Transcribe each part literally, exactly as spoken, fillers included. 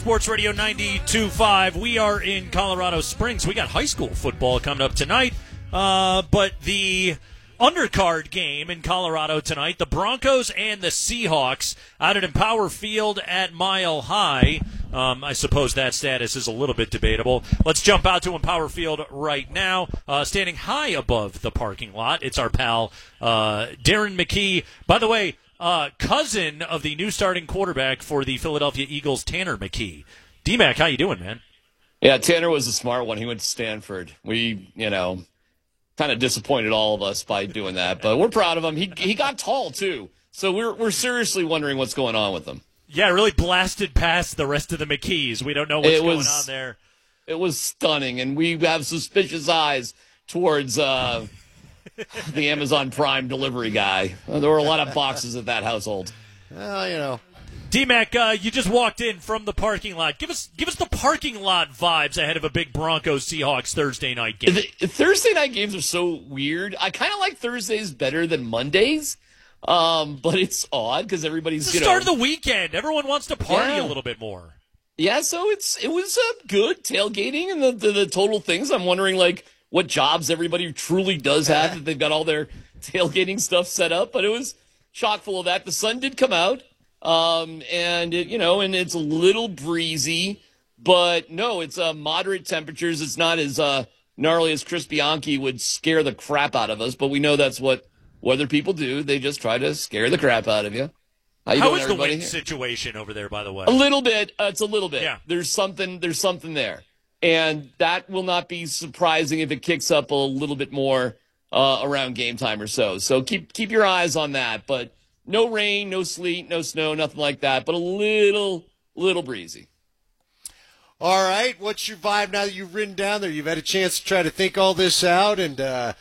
Sports Radio ninety-two point five. We are in Colorado Springs. We got high school football coming up tonight. Uh, but the undercard game in Colorado tonight, the Broncos and the Seahawks out at Empower Field at Mile High. Um, I suppose that status is a little bit debatable. Let's jump out to Empower Field right now. Uh, standing high above the parking lot, it's our pal uh, Darren McKee. By the way, Uh, cousin of the new starting quarterback for the Philadelphia Eagles, Tanner McKee. D-Mac, how you doing, man? Yeah, Tanner was a smart one. He went to Stanford. We, you know, kind of disappointed all of us by doing that, but we're proud of him. He he got tall, too, so we're we're seriously wondering what's going on with him. Yeah, really blasted past the rest of the McKees. We don't know what's it was, going on there. It was stunning, and we have suspicious eyes towards uh, the Amazon Prime delivery guy. There were a lot of boxes at that household. Well, you know. D-Mac, uh, you just walked in from the parking lot. Give us give us the parking lot vibes ahead of a big Broncos-Seahawks Thursday night game. The, Thursday night games are so weird. I kind of like Thursdays better than Mondays, um, but it's odd because everybody's, it's the you start know, of the weekend. Everyone wants to party yeah. a little bit more. Yeah, so it's it was uh, good tailgating and the, the the total things. I'm wondering, like, what jobs everybody truly does have that they've got all their tailgating stuff set up. But it was chock full of that. The sun did come out, um, and it, you know, and it's a little breezy, but no, it's uh, moderate temperatures. It's not as uh, gnarly as Chris Bianchi would scare the crap out of us, but we know that's what weather people do. They just try to scare the crap out of you. How, you How doing, is the everybody? wind situation over there, by the way? A little bit. Uh, it's a little bit. Yeah. There's something. There's something there. And that will not be surprising if it kicks up a little bit more uh, around game time or so. So keep keep your eyes on that. But no rain, no sleet, no snow, nothing like that. But a little, little breezy. All right. What's your vibe now that you've ridden down there? You've had a chance to try to think all this out. And uh,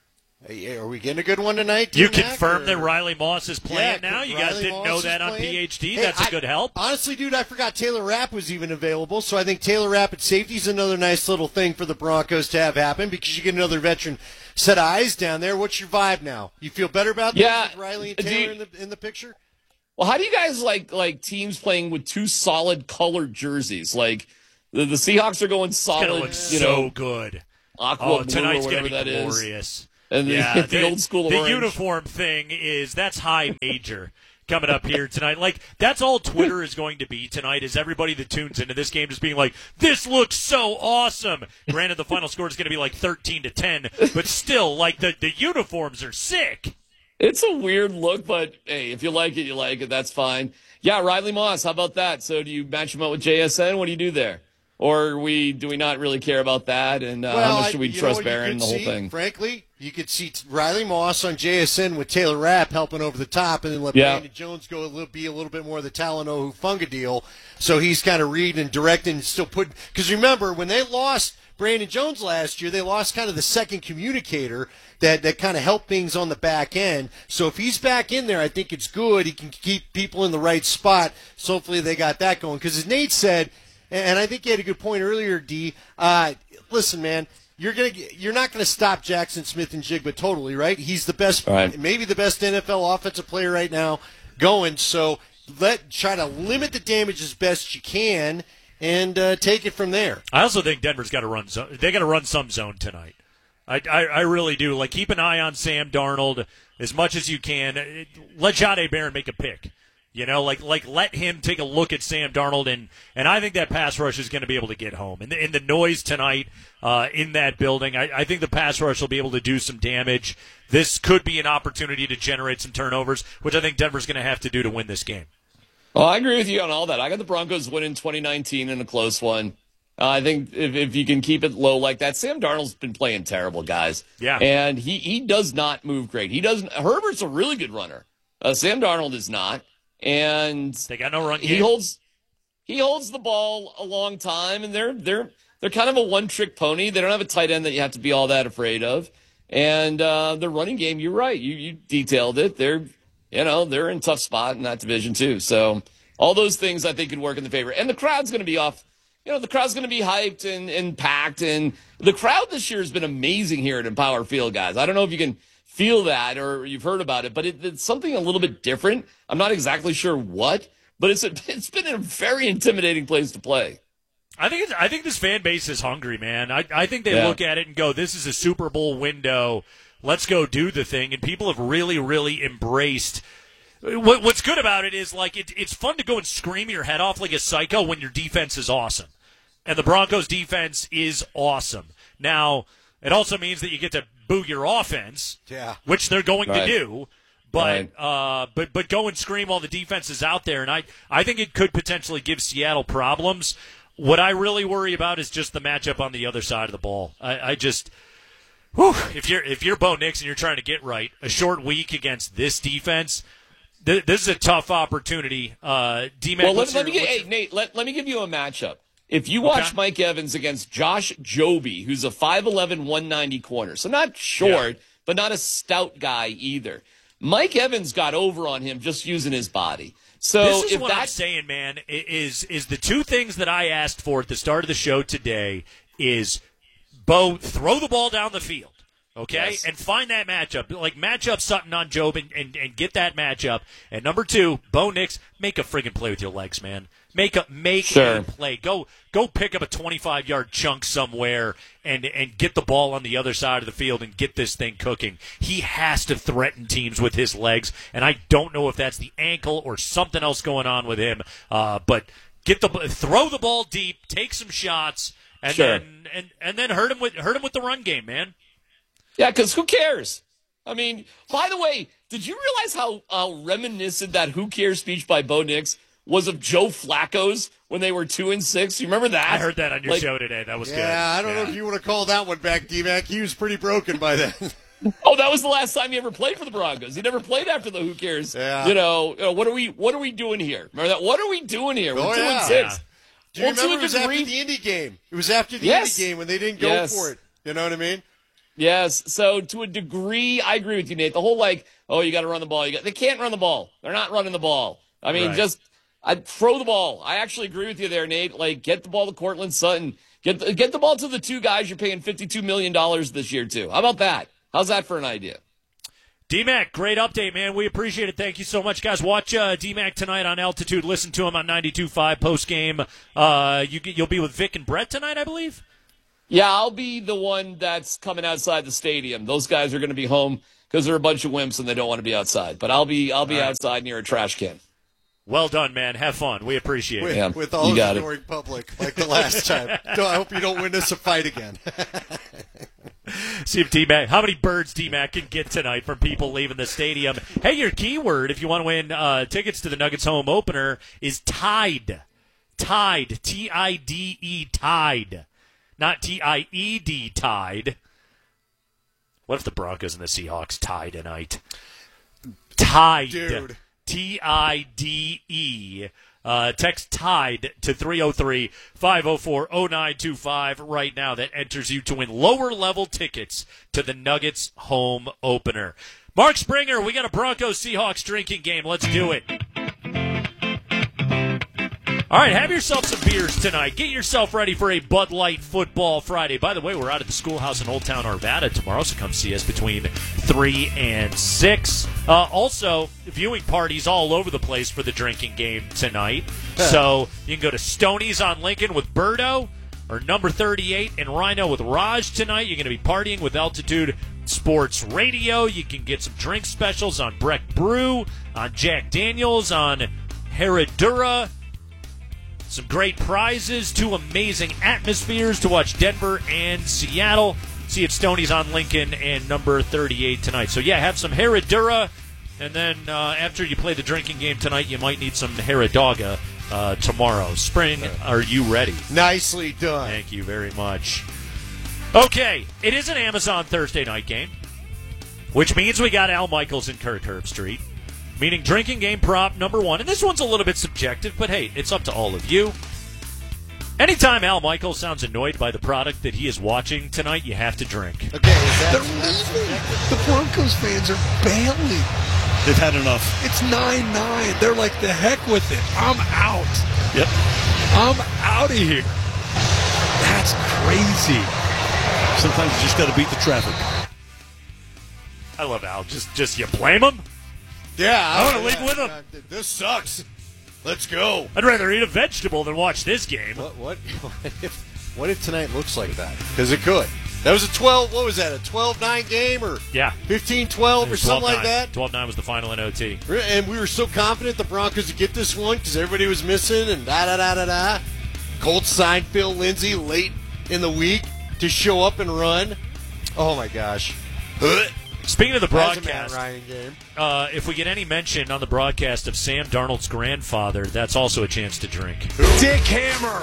are we getting a good one tonight? You Mac, confirmed or? that Riley Moss is playing yeah, now? You Riley guys didn't Moss know is that on playing. P H D? Hey, That's a I, good help. Honestly, dude, I forgot Taylor Rapp was even available, so I think Taylor Rapp at safety is another nice little thing for the Broncos to have happen because you get another veteran set of eyes down there. What's your vibe now? You feel better about that Yeah, with Riley and do Taylor you- in the in the picture? Well, how do you guys like like teams playing with two solid colored jerseys? Like the, the Seahawks are going It's solid, going to look you so know, good. aqua Oh, blue or tonight's going whatever to be that is. glorious. And the, Yeah, the old school The orange. uniform thing is, that's high major coming up here tonight. Like, that's all Twitter is going to be tonight, is everybody that tunes into this game just being like, this looks so awesome. Granted, the final score is going to be like thirteen to ten, but still, like, the, the uniforms are sick. It's a weird look, but hey, if you like it, you like it. That's fine. Yeah, Riley Moss, how about that? So do you match him up with J S N? What do you do there? Or we do we not really care about that? And uh, Well, how much should we I- you know trust what you Barron could and the whole see, thing? Frankly, you could see Riley Moss on J S N with Taylor Rapp helping over the top, and then let Yeah. Brandon Jones go a little, be a little bit more of the Talanoa Hufunga deal. So he's kind of reading and directing and still putting – because remember, when they lost Brandon Jones last year, they lost kind of the second communicator that, that kind of helped things on the back end. So if he's back in there, I think it's good. He can keep people in the right spot. So hopefully they got that going. Because as Nate said – and I think you had a good point earlier, D. Uh, listen, man, you're gonna you're not gonna stop Jackson Smith and Jigba totally, right? He's the best, Right. maybe the best N F L offensive player right now going. So let try to limit the damage as best you can and uh, take it from there. I also think Denver's got to run zone. They got to run some zone tonight. I, I, I really do. Like, keep an eye on Sam Darnold as much as you can. Let Jahdae Barron make a pick. You know, like like let him take a look at Sam Darnold, and, and I think that pass rush is going to be able to get home. And the, and the noise tonight uh, in that building, I, I think the pass rush will be able to do some damage. This could be an opportunity to generate some turnovers, which I think Denver's going to have to do to win this game. Well, I agree with you on all that. I got the Broncos winning twenty nineteen in a close one. Uh, I think if, if you can keep it low like that, Sam Darnold's been playing terrible, guys. Yeah. And he, he does not move great. He doesn't. Herbert's a really good runner. Uh, Sam Darnold is not. And They got no run game. he holds he holds the ball a long time, and they're they're they're kind of a one trick pony. They don't have a tight end that you have to be all that afraid of. And uh, the running game, you're right. You you detailed it. They're you know they're in a tough spot in that division too. So all those things I think could work in the favor. And the crowd's going to be off. You know the crowd's going to be hyped and, and packed. And the crowd this year has been amazing here at Empower Field, guys. I don't know if you can feel that or you've heard about it, but it, it's something a little bit different. I'm not exactly sure what, but it's a, it's been a very intimidating place to play. I think it's, I think this fan base is hungry, man. I, I think they Yeah. look at it and go, this is a Super Bowl window. Let's go do the thing. And people have really, really embraced. What, what's good about it is, like, it, it's fun to go and scream your head off like a psycho when your defense is awesome. And the Broncos' defense is awesome. Now, it also means that you get to boo your offense, Yeah. which they're going Right. to do. But Right. uh, but but go and scream while the defense is out there, and I I think it could potentially give Seattle problems. What I really worry about is just the matchup on the other side of the ball. I, I just, whew, if you're if you're Bo Nix and you're trying to get right, a short week against this defense, th- this is a tough opportunity. Uh, D-Mac, Well, let, what's let me your- get, what's hey, Nate, let, let me give you a matchup. If you watch Okay. Mike Evans against Josh Joby, who's a five eleven, one ninety corner, so not short, Yeah. but not a stout guy either. Mike Evans got over on him just using his body. So This is if what I'm that saying, man, i- is is the two things that I asked for at the start of the show today is, Bo, throw the ball down the field, okay? Yes. And find that matchup. Like, match up Sutton on Job and, and, and get that matchup. And number two, Bo Nix, make a friggin' play with your legs, man. Make a make Sure. a play. Go go pick up a twenty-five yard chunk somewhere and and get the ball on the other side of the field and get this thing cooking. He has to threaten teams with his legs, and I don't know if that's the ankle or something else going on with him. Uh, but get the throw the ball deep, take some shots, and Sure. then and and then hurt him with hurt him with the run game, man. Yeah, because who cares? I mean, by the way, did you realize how uh, reminiscent that "Who Cares" speech by Bo Nix was of Joe Flacco's when they were two and six? You remember that? I heard that on your Like, show today. That was good. Yeah, I don't know if you want to call that one back, D-Mac. He was pretty broken by then. Oh, that was the last time he ever played for the Broncos. He never played after the "Who Cares." Yeah. You know, you know, what are we? What are we doing here? Remember that? What are we doing here? We're Oh, two yeah. and six. Do you Well, to remember a it was after degree- the Indy game? It was after the Yes. Indy game when they didn't go Yes. for it. You know what I mean? Yes. So to a degree, I agree with you, Nate. The whole like, oh, you got to run the ball. You got. They can't run the ball. They're not running the ball. I mean, Right. just I throw the ball. I actually agree with you there, Nate. Like, get the ball to Cortland Sutton. Get the, get the ball to the two guys you're paying fifty-two million dollars this year to. How about that? How's that for an idea? D-Mac, great update, man. We appreciate it. Thank you so much, guys. Watch uh, D-Mac tonight on Altitude. Listen to him on ninety-two point five post-game. Uh, you, you'll be with Vic and Brett tonight, I believe? Yeah, I'll be the one that's coming outside the stadium. Those guys are going to be home because they're a bunch of wimps and they don't want to be outside. But I'll be I'll be All right. outside near a trash can. Well done, man. Have fun. We appreciate With, it. Yeah, with all you the got it. ignoring public, like the last time. So I hope you don't win us a fight again. See if D-Mac, how many birds D-Mac can get tonight from people leaving the stadium. Hey, your keyword, if you want to win uh, tickets to the Nuggets home opener, is Tide. Tide. T I D E, Tide. Not T I E D, Tide. What if the Broncos and the Seahawks tie tonight? Tide. Dude. T I D E. Uh, text TIDE to three oh three, five oh four, oh nine two five right now. That enters you to win lower-level tickets to the Nuggets home opener. Mark Springer, we got a Broncos-Seahawks drinking game. Let's do it. All right, have yourself some beers tonight. Get yourself ready for a Bud Light Football Friday. By the way, we're out at the Schoolhouse in Old Town Arvada tomorrow, so come see us between three and six. Uh, also, viewing parties all over the place for the drinking game tonight. So you can go to Stoney's on Lincoln with Birdo, or number thirty-eight in Rhino with Raj tonight. You're going to be partying with Altitude Sports Radio. You can get some drink specials on Breck Brew, on Jack Daniels, on Herradura. Some great prizes, two amazing atmospheres to watch Denver and Seattle. See if Stoney's on Lincoln and number thirty-eight tonight. So, yeah, have some Herradura, and then uh, after you play the drinking game tonight, you might need some Herradoga uh, tomorrow. Spring, are you ready? Nicely done. Thank you very much. Okay, it is an Amazon Thursday night game, which means we got Al Michaels and Kirk Herbstreit. Meaning drinking game prop number one. And this one's a little bit subjective, but hey, it's up to all of you. Anytime Al Michaels sounds annoyed by the product that he is watching tonight, you have to drink. Okay, is that They're leaving. The Broncos fans are bailing. They've had enough. It's nine nine. They're like, the heck with it. I'm out. Yep. I'm out of here. That's crazy. Sometimes you just got to beat the traffic. I love Al. Just, just you blame him? Yeah, I wanna yeah, leave with him. uh, This sucks. Let's go. I'd rather eat a vegetable than watch this game. What what what if what if tonight looks like that? Because it could. That was a twelve. What was that? A twelve nine game or Yeah. fifteen twelve or something like that? twelve nine was the final in O T. And we were so confident the Broncos would get this one because everybody was missing and da da da da da. Colts signed Phil Lindsay late in the week to show up and run. Oh my gosh. Speaking of the That's a Matt broadcast, Ryan game. uh, if we get any mention on the broadcast of Sam Darnold's grandfather, that's also a chance to drink. Dick Hammer.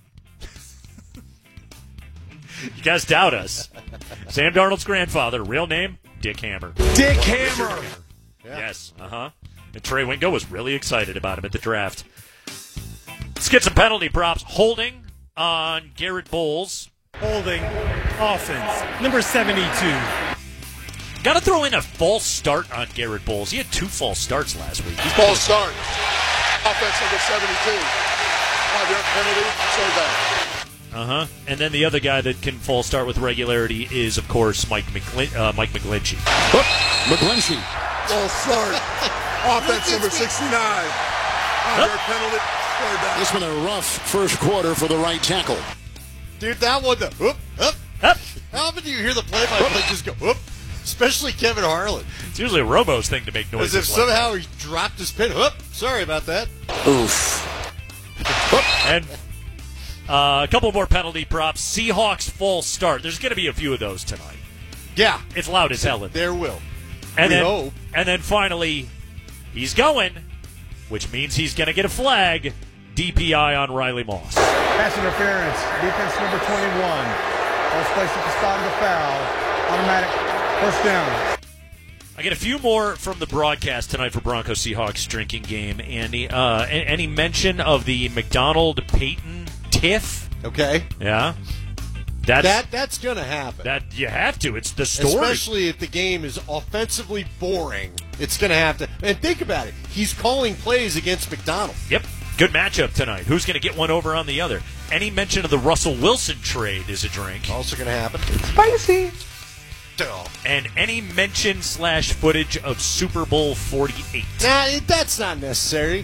You guys doubt us. Sam Darnold's grandfather, real name, Dick Hammer. Dick Hammer. Yeah. Yes, uh-huh. And Trey Wingo was really excited about him at the draft. Let's get some penalty props. Holding on Garrett Bowles. Holding offense, number seventy-two. Got to throw in a false start on Garrett Bowles. He had two false starts last week. False start. Offense number seventy-two. Five-yard penalty. So bad. Uh-huh. And then the other guy that can false start with regularity is, of course, Mike McGlin- uh, Mike McGlinchey. McGlinchey. False start. Offense number sixty-nine. Five-yard penalty. Third down. It's been a rough first quarter for the right tackle. Dude, that one, the whoop, up. Up. How often do you hear the play-by-play just go whoop? Especially Kevin Harlan. It's usually a Robo's thing to make noises. As if like somehow he dropped his pin. Whoop. Sorry about that. Oof. that. And uh, a couple more penalty props. Seahawks false start. There's going to be a few of those tonight. Yeah, It's loud as hell in there. there will. And we then, hope. and then finally, he's going, which means he's going to get a flag. D P I on Riley Moss. Pass interference, defense number twenty-one. False place at the spot of the foul. Automatic first down. I get a few more from the broadcast tonight for Broncos Seahawks drinking game. Andy, uh, a- any mention of the McDonald Peyton tiff? Okay. Yeah, that's, That that's gonna happen. that you have to. It's the story. Especially if the game is offensively boring. It's gonna have to. And think about it. He's calling plays against McDonald. Yep. Good matchup tonight. Who's going to get one over on the other? Any mention of the Russell Wilson trade is a drink. Also gonna happen. Spicy. Oh. And any mention slash footage of Super Bowl forty-eight. Nah, it- that's not necessary.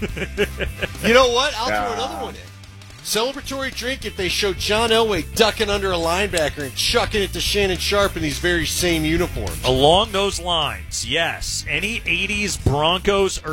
You know what? I'll throw another one in. Celebratory drink if they show John Elway ducking under a linebacker and chucking it to Shannon Sharp in these very same uniforms. Along those lines, yes. Any eighties Broncos or